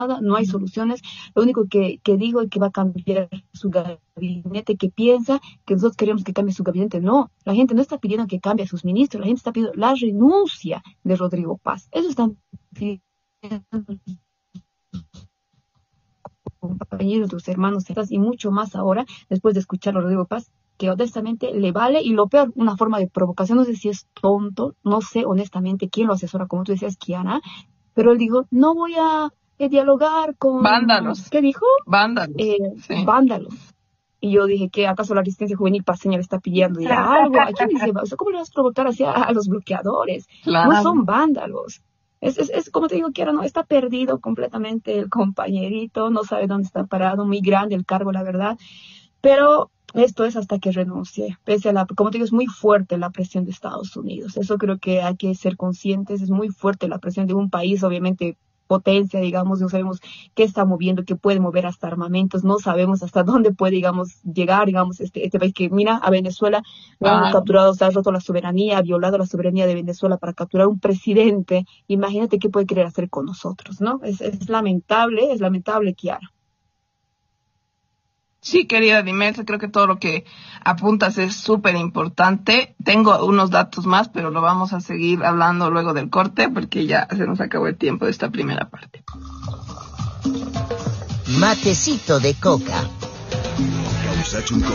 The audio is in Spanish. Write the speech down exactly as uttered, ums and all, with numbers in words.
no hay soluciones. Lo único que, que digo es que va a cambiar su gabinete, que piensa que nosotros queremos que cambie su gabinete. No, la gente no está pidiendo que cambie a sus ministros, la gente está pidiendo la renuncia de Rodrigo Paz. Eso están pidiendo compañeros, tus hermanos, y mucho más ahora, después de escuchar a Rodrigo Paz, que honestamente le vale, y lo peor, una forma de provocación, no sé si es tonto, no sé honestamente quién lo asesora, como tú decías, Kiana, pero él dijo, no voy a eh, dialogar con... Vándalos. ¿Qué dijo? Vándalos. Eh, sí. Vándalos. Y yo dije, ¿qué acaso la resistencia juvenil paseña le está pidiendo ya algo? ¿A quién dice? O sea, ¿cómo le vas a provocar hacia a los bloqueadores? Claro. No son vándalos. Es, es, es como te digo, que ahora no está perdido completamente el compañerito, no sabe dónde está parado, muy grande el cargo, la verdad. Pero esto es hasta que renuncie. Pese a la, como te digo, es muy fuerte la presión de Estados Unidos. Eso creo que hay que ser conscientes. Es muy fuerte la presión de un país, obviamente, potencia, digamos, no sabemos qué está moviendo, qué puede mover hasta armamentos, no sabemos hasta dónde puede, digamos, llegar, digamos, este, este país que, mira, a Venezuela lo han Ah. capturado, se ha roto la soberanía, ha violado la soberanía de Venezuela para capturar un presidente. Imagínate qué puede querer hacer con nosotros, ¿no? Es, es lamentable, es lamentable, Kiara. Sí, querida Dimelsa, creo que todo lo que apuntas es súper importante. Tengo unos datos más, pero lo vamos a seguir hablando luego del corte porque ya se nos acabó el tiempo de esta primera parte. Matecito de coca.